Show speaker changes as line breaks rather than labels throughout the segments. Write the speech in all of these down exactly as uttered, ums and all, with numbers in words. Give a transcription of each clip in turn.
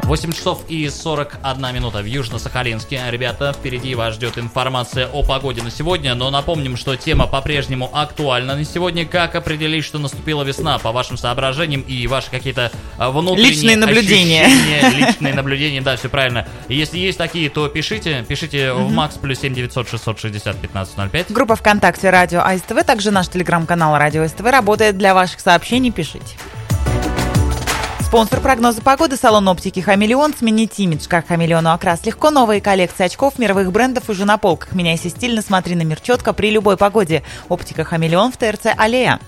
восемь часов и сорок одна минута в Южно-Сахалинске. Ребята, впереди вас ждет информация о погоде на сегодня, но напомним, что тема по-прежнему актуальна на сегодня. Как определить, что наступила весна, по вашим соображениям и ваши какие-то внутренние
личные наблюдения.
ощущения, личные наблюдения, да, все правильно. Если есть такие, то пишите, пишите в Макс плюс семь девятьсот шестьсот шестьдесят пятнадцать ноль пять.
Группа ВКонтакте Радио АСТВ, также наш телеграм-канал Радио АСТВ работает для ваших сообщений, пишите. Спонсор прогноза погоды — салон оптики «Хамелеон». Сменить имидж, как «Хамелеону» окрас легко. Новые коллекции очков мировых брендов уже на полках. Меняйся стильно, смотри на мир четко при любой погоде. Оптика «Хамелеон» в ТРЦ «Аллея».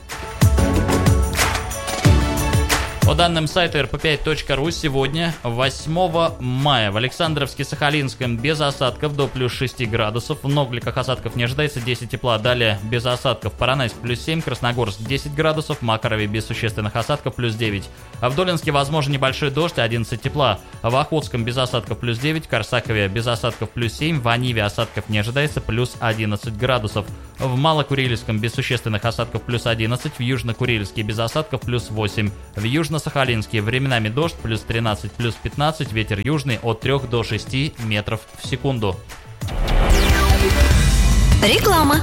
По данным сайта эр пэ пять точка ру, сегодня, восьмого мая, в Александровске-Сахалинском без осадков до плюс шести градусов. В Ногликах осадков не ожидается, десять тепла. Далее без осадков Поронайск плюс семь, Красногорск десять градусов, Макарове без существенных осадков плюс девять. А в Долинске возможен небольшой дождь, одиннадцать тепла. В Охотском без осадков плюс девять, Корсакове без осадков плюс семь, в Аниве осадков не ожидается, плюс одиннадцать градусов. В Малокурильском без существенных осадков плюс одиннадцать, в Южно-Курильске без осадков плюс восемь, в Южно-Сахалинске временами дождь плюс тринадцать, плюс пятнадцать, ветер южный от трёх до шести метров в секунду.
Реклама.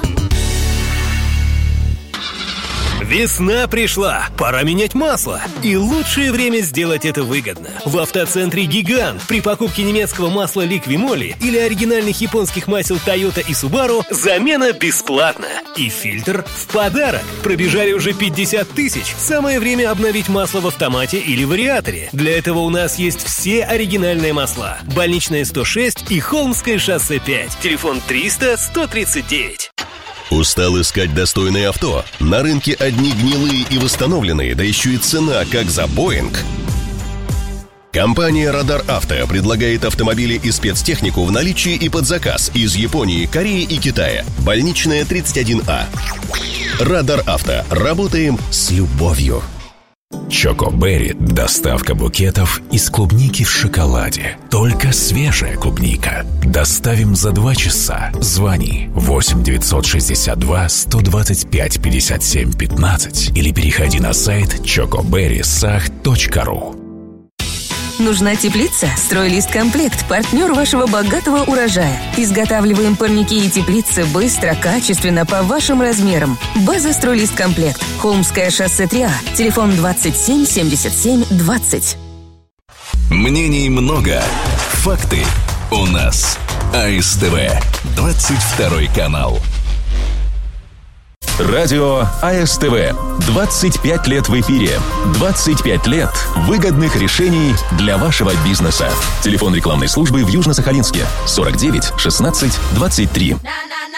Весна пришла, пора менять масло. И лучшее время сделать это выгодно. В автоцентре «Гигант» при покупке немецкого масла «Ликвимоли» или оригинальных японских масел «Тойота» и «Субару» замена бесплатна. И фильтр в подарок. Пробежали уже пятьдесят тысяч. Самое время обновить масло в автомате или вариаторе. Для этого у нас есть все оригинальные масла. Больничная сто шесть и Холмское шоссе пять. Телефон триста сто тридцать девять.
Устал искать достойное авто? На рынке одни гнилые и восстановленные, да еще и цена, как за Боинг. Компания «Радар Авто» предлагает автомобили и спецтехнику в наличии и под заказ из Японии, Кореи и Китая. Больничная тридцать один А. «Радар Авто». Работаем с любовью.
Чоко Берри – доставка букетов из клубники в шоколаде. Только свежая клубника. Доставим за два часа. Звони восемь девятьсот шестьдесят два сто двадцать пять пятьдесят семь пятнадцать или переходи на сайт чоко берри сах точка ру.
Нужна теплица? Стройлист Комплект, партнер вашего богатого урожая. Изготавливаем парники и теплицы быстро, качественно, по вашим размерам. База Стройлист Комплект. Холмское шоссе три А. Телефон двадцать семь семьдесят семь двадцать.
Мнений много. Факты у нас. АСТВ. двадцать второй канал. Радио АСТВ. двадцать пять лет в эфире. двадцать пять лет выгодных решений для вашего бизнеса. Телефон рекламной службы в Южно-Сахалинске сорок девять шестнадцать двадцать три.